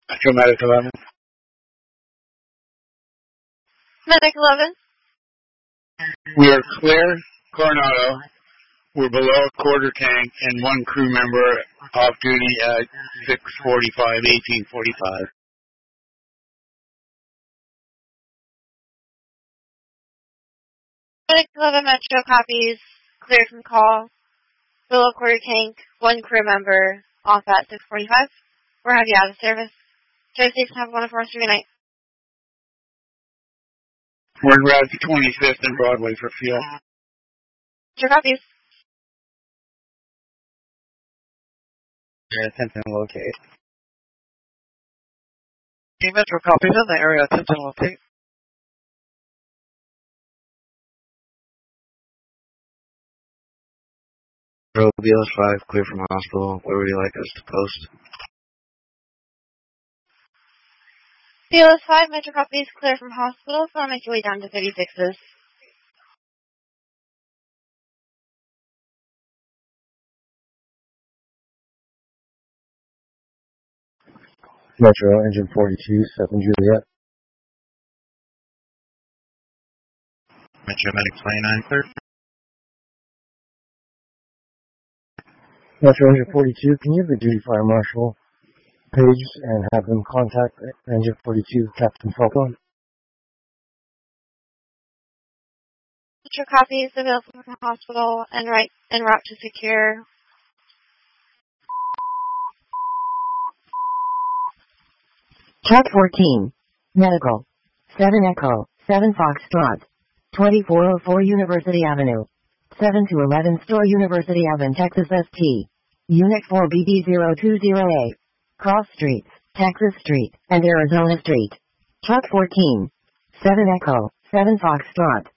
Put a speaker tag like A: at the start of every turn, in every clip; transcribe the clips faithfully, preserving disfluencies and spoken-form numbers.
A: Metro Medic eleven.
B: Medic eleven.
A: We are clear, Coronado. We're below a quarter tank and one crew member off duty at six forty-five, eighteen forty-five.
B: Medic eleven Metro copies. Clear from call. Below quarter tank. One crew member off at six forty-five. We're have you out of service. Drive safe and have a wonderful rest of your night.
A: We're en route to twenty-fifth and Broadway for fuel.
B: Metro copies.
A: Yeah, attempt to locate.
C: Team Metro copies in the area, attempt to locate.
D: Row B L S five, clear from hospital. Where would you like us to post?
B: B L S five, Metro copies, clear from hospital, so I'll make your way down to thirty-sixes.
E: Metro, engine forty-two, seven Juliet.
D: Metro Medic twenty-nine, clear.
E: Metro, engine forty-two, can you have the duty fire marshal page and have them contact engine forty-two, Captain Falcone?
B: Metro copies, available from hospital, and right en route to secure.
F: Truck fourteen. Medical. seven Echo. seven Foxtrot. twenty-four oh four University Avenue. seven to eleven Store University Avenue, Texas S T. Unit four B D zero two zero A. Cross Streets, Texas Street, and Arizona Street. Truck fourteen. seven Echo. seven Foxtrot.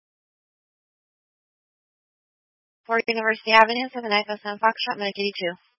B: four University Avenue, seven Echo, seven Foxtrot, Medic eighty-two.